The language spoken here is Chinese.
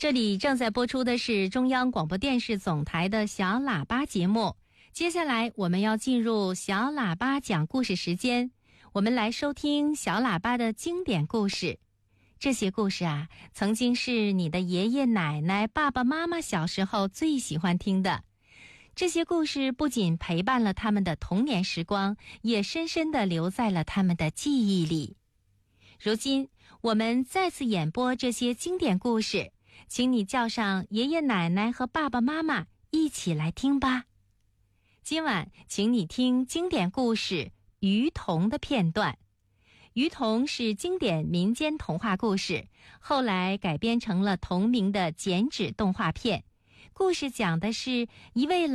这里正在播出的是中央广播电视总台的小喇叭节目。接下来我们要进入小喇叭讲故事时间，我们来收听小喇叭的经典故事。这些故事啊，曾经是你的爷爷奶奶、爸爸妈妈小时候最喜欢听的。这些故事不仅陪伴了他们的童年时光，也深深地留在了他们的记忆里。如今，我们再次演播这些经典故事，请你叫上爷爷奶奶和爸爸妈妈一起来听吧。今晚，请你听经典故事《鱼童》的片段。鱼童是经典民间童话故事，后来改编成了同名的剪纸动画片。故事讲的是一位